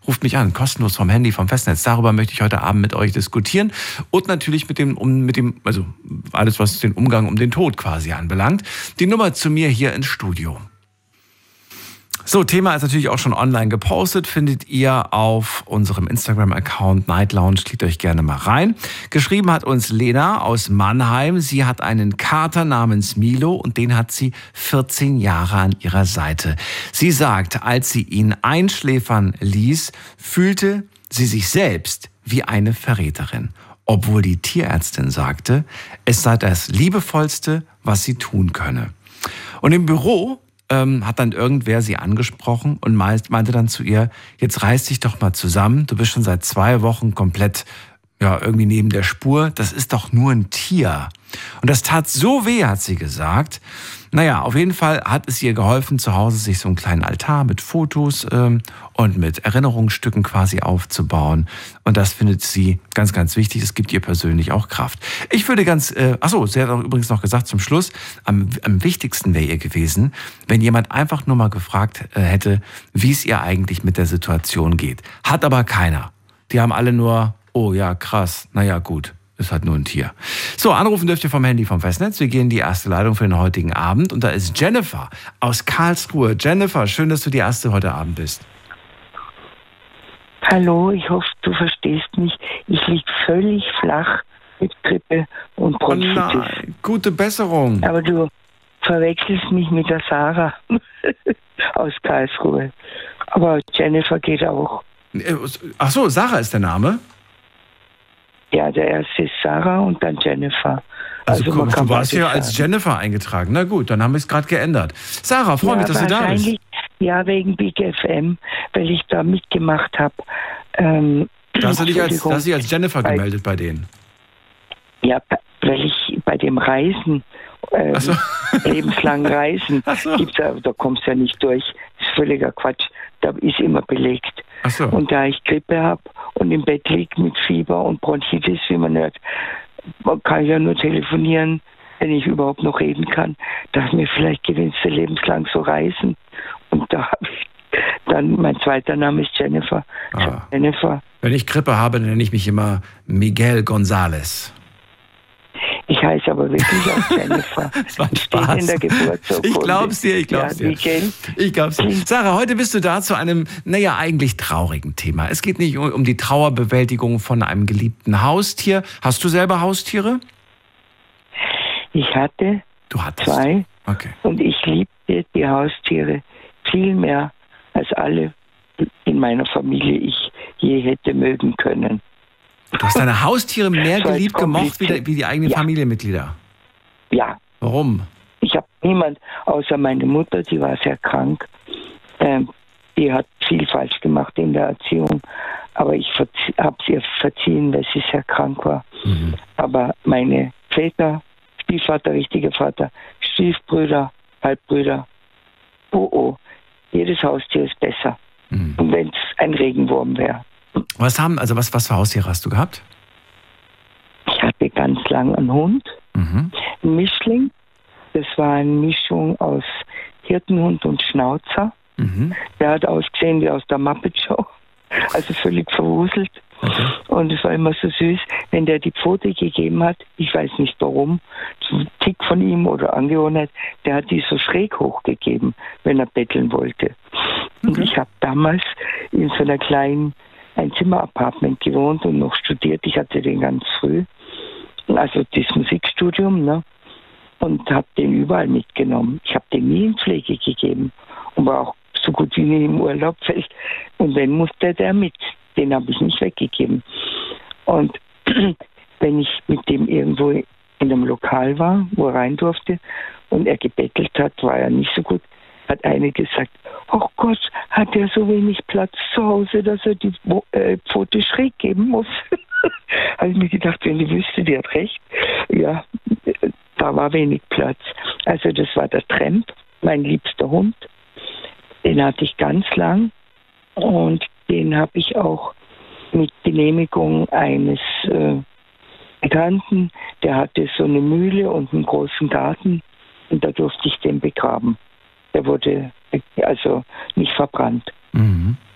ruft mich an, kostenlos vom Handy, vom Festnetz. Darüber möchte ich heute Abend mit euch diskutieren und natürlich also alles, was den Umgang um den Tod quasi anbelangt. Die Nummer zu mir hier ins Studio. So, Thema ist natürlich auch schon online gepostet, findet ihr auf unserem Instagram-Account Night Lounge, klickt euch gerne mal rein. Geschrieben hat uns Lena aus Mannheim, sie hat einen Kater namens Milo und den hat sie 14 Jahre an ihrer Seite. Sie sagt, als sie ihn einschläfern ließ, fühlte sie sich selbst wie eine Verräterin, obwohl die Tierärztin sagte, es sei das Liebevollste, was sie tun könne. Und im Büro hat dann irgendwer sie angesprochen und meinte dann zu ihr, jetzt reiß dich doch mal zusammen, du bist schon seit 2 Wochen komplett irgendwie neben der Spur, das ist doch nur ein Tier. Und das tat so weh, hat sie gesagt. Naja, auf jeden Fall hat es ihr geholfen, zu Hause sich so einen kleinen Altar mit Fotos und mit Erinnerungsstücken quasi aufzubauen. Und das findet sie ganz, ganz wichtig. Es gibt ihr persönlich auch Kraft. Ich würde sie hat auch übrigens noch gesagt zum Schluss, am wichtigsten wäre ihr gewesen, wenn jemand einfach nur mal gefragt hätte, wie es ihr eigentlich mit der Situation geht. Hat aber keiner. Die haben alle nur, oh ja, krass, naja, gut. Ist halt nur ein Tier. So, anrufen dürft ihr vom Handy vom Festnetz. Wir gehen in die erste Leitung für den heutigen Abend. Und da ist Jennifer aus Karlsruhe. Jennifer, schön, dass du die erste heute Abend bist. Hallo, ich hoffe, du verstehst mich. Ich liege völlig flach mit Grippe und Bronchitis. Oh nein, gute Besserung. Aber du verwechselst mich mit der Sarah aus Karlsruhe. Aber Jennifer geht auch. Ach so, Sarah ist der Name? Ja, der erste ist Sarah und dann Jennifer. Also komm, du warst ja als Jennifer eingetragen. Na gut, dann haben wir es gerade geändert. Sarah, freue mich, dass du da bist. Ja, wegen Big FM, weil ich da mitgemacht habe. Da hast du dich als Jennifer gemeldet bei denen? Ja, weil ich bei dem Reisen, lebenslang Reisen, da kommst du ja nicht durch. Das ist völliger Quatsch. Da ist immer belegt. Ach so. Und da ich Grippe habe und im Bett liege mit Fieber und Bronchitis, wie man hört, kann ich ja nur telefonieren, wenn ich überhaupt noch reden kann. Dass mir vielleicht gewinnst du lebenslang so reisen. Und da habe ich dann, mein zweiter Name ist Jennifer. Jennifer. Wenn ich Grippe habe, dann nenne ich mich immer Miguel González. Ich heiße aber wirklich auch Jennifer. Das war ein Spaß. In der Geburtsurkunde. Ich glaub's dir. Ich glaub's dir. Sarah, heute bist du da zu einem, eigentlich traurigen Thema. Es geht nicht um die Trauerbewältigung von einem geliebten Haustier. Hast du selber Haustiere? Ich hatte 2. Okay. Und ich liebte die Haustiere viel mehr als alle in meiner Familie ich je hätte mögen können. Du hast deine Haustiere mehr geliebt, gemocht wie die eigenen Familienmitglieder? Ja. Warum? Ich habe niemand, außer meine Mutter, die war sehr krank. Die hat viel falsch gemacht in der Erziehung. Aber ich habe es ihr verziehen, weil sie sehr krank war. Mhm. Aber meine Väter, Stiefvater, richtiger Vater, Stiefbrüder, Halbbrüder, jedes Haustier ist besser. Mhm. Und wenn es ein Regenwurm wäre. Was für Haustiere hast du gehabt? Ich hatte ganz lang einen Hund, ein Mischling. Das war eine Mischung aus Hirtenhund und Schnauzer. Mhm. Der hat ausgesehen wie aus der Muppet Show, also völlig verwuselt. Okay. Und es war immer so süß, wenn der die Pfote gegeben hat, ich weiß nicht warum, so ein Tick von ihm oder Angewohnheit, der hat die so schräg hochgegeben, wenn er betteln wollte. Okay. Und ich habe damals in so einer kleinen Einzimmer-Apartment gewohnt und noch studiert. Ich hatte den ganz früh, also das Musikstudium, ne? Und habe den überall mitgenommen. Ich habe den nie in Pflege gegeben und war auch so gut wie nie im Urlaub. Und wenn musste der mit, den habe ich nicht weggegeben. Und wenn ich mit dem irgendwo in einem Lokal war, wo er rein durfte und er gebettelt hat, war er nicht so gut, hat eine gesagt, oh Gott, hat er so wenig Platz zu Hause, dass er die Pfote schräg geben muss. Habe ich mir gedacht, wenn die wüsste, die hat recht. Ja, da war wenig Platz. Also das war der Tramp, mein liebster Hund. Den hatte ich ganz lang und den habe ich auch mit Genehmigung eines Bekannten, der hatte so eine Mühle und einen großen Garten und da durfte ich den begraben. Der wurde also nicht verbrannt. Mhm.